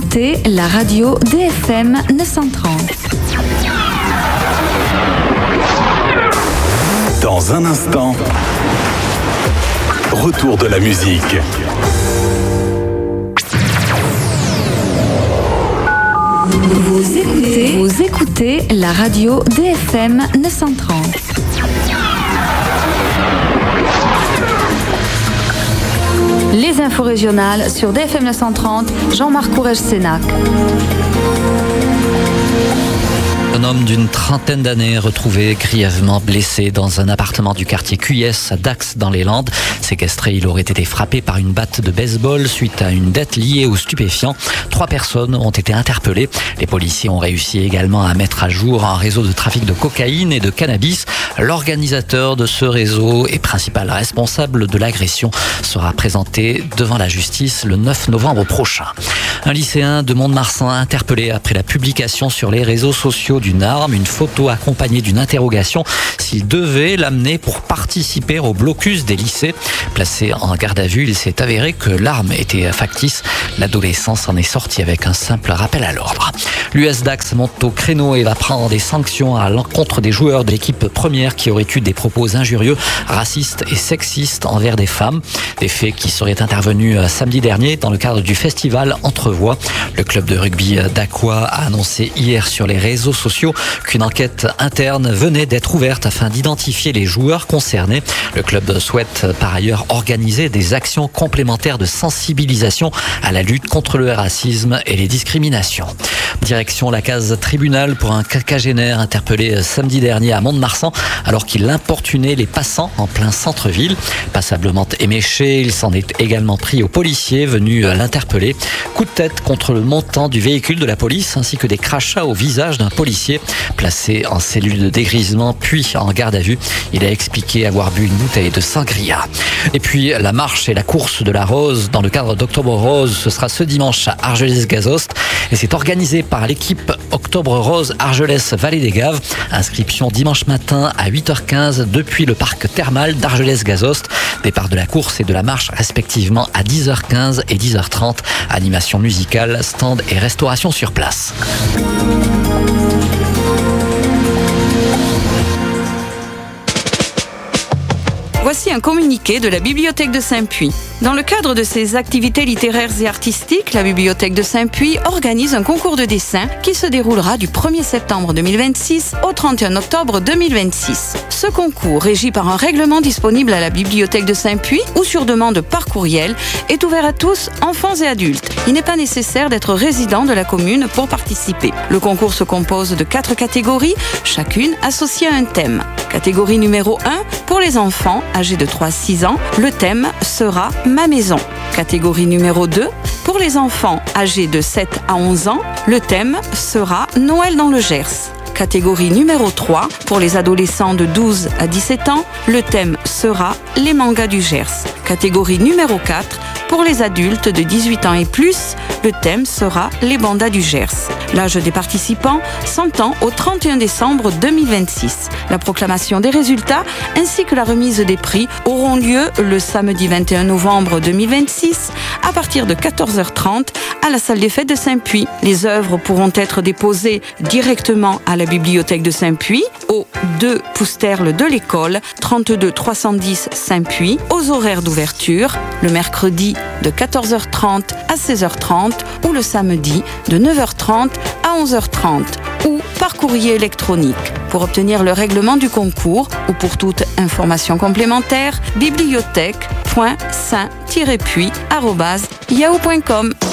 écoutez la radio DFM 930. Dans un instant, retour de la musique. Vous écoutez la radio DFM 930. Les infos régionales sur DFM 930, Jean-Marc Courrèges-Sénac. Un homme d'une trentaine d'années retrouvé grièvement blessé dans un appartement du quartier QS à Dax dans les Landes. Séquestré, il aurait été frappé par une batte de baseball suite à une dette liée aux stupéfiants. 3 personnes ont été interpellées. Les policiers ont réussi également à mettre à jour un réseau de trafic de cocaïne et de cannabis. L'organisateur de ce réseau et principal responsable de l'agression sera présenté devant la justice le 9 novembre prochain. Un lycéen de Mont-de-Marsan interpellé après la publication sur les réseaux sociaux d'une arme, une photo accompagnée d'une interrogation s'il devait l'amener pour participer au blocus des lycées. Placé en garde à vue, il s'est avéré que l'arme était factice. L'adolescent s'en est sorti avec un simple rappel à l'ordre. L'US Dax monte au créneau et va prendre des sanctions à l'encontre des joueurs de l'équipe première qui auraient eu des propos injurieux, racistes et sexistes envers des femmes. Des faits qui seraient intervenus samedi dernier dans le cadre du festival Entrevoix. Le club de rugby d'Aqua a annoncé hier sur les réseaux sociaux qu'une enquête interne venait d'être ouverte afin d'identifier les joueurs concernés. Le club souhaite par ailleurs organiser des actions complémentaires de sensibilisation à la lutte contre le racisme et les discriminations. Direction la case tribunal pour un quinquagénaire interpellé samedi dernier à Mont-de-Marsan alors qu'il importunait les passants en plein centre-ville. Passablement éméché, il s'en est également pris aux policiers venus l'interpeller. Coup de tête contre le montant du véhicule de la police ainsi que des crachats au visage d'un policier placé en cellule de dégrisement puis en garde à vue. Il a expliqué avoir bu une bouteille de sangria. Et puis la marche et la course de la Rose dans le cadre d'Octobre Rose, ce sera ce dimanche à Argelès-Gazost et c'est organisé par l'équipe Octobre Rose Argelès-Vallée des Gaves. Inscription dimanche matin à 8h15 depuis le parc thermal d'Argelès-Gazost. Départ de la course et de la marche respectivement à 10h15 et 10h30. Animation musicale, stand et restauration sur place. Voici un communiqué de la Bibliothèque de Saint-Puy. Dans le cadre de ses activités littéraires et artistiques, la Bibliothèque de Saint-Puy organise un concours de dessin qui se déroulera du 1er septembre 2026 au 31 octobre 2026. Ce concours, régi par un règlement disponible à la Bibliothèque de Saint-Puy ou sur demande par courriel, est ouvert à tous, enfants et adultes. Il n'est pas nécessaire d'être résident de la commune pour participer. Le concours se compose de 4 catégories, chacune associée à un thème. Catégorie numéro 1, pour les enfants âgés de 3 à 6 ans, le thème sera « Ma maison ». Catégorie numéro 2, pour les enfants âgés de 7 à 11 ans, le thème sera « Noël dans le Gers ». Catégorie numéro 3, pour les adolescents de 12 à 17 ans, le thème sera « Les mangas du Gers ». Catégorie numéro 4, pour les adultes de 18 ans et plus, le thème sera « Les bandas du Gers ». L'âge des participants s'entend au 31 décembre 2026. La proclamation des résultats ainsi que la remise des prix auront lieu le samedi 21 novembre 2026 à partir de 14h30 à la salle des fêtes de Saint-Puy. Les œuvres pourront être déposées directement à la Bibliothèque de Saint-Puy au 2 Pousterle de l'école, 32 310 Saint-Puy, aux horaires d'ouverture, le mercredi de 14h30 à 16h30 ou le samedi de 9h30 à 11h30 ou par courrier électronique. Pour obtenir le règlement du concours ou pour toute information complémentaire, bibliothèque.saint-puy@yahoo.com.